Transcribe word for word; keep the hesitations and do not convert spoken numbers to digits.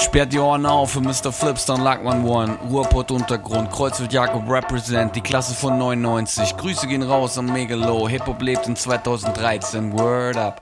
Sperrt die Ohren auf für Mister Flipstone, Lackman One, Ruhrpott Untergrund, Kreuzfeld Jakob Represent, die Klasse von neunundneunzig. Grüße gehen raus an Megalo, Hip-Hop lebt in zweitausenddreizehn, Word up.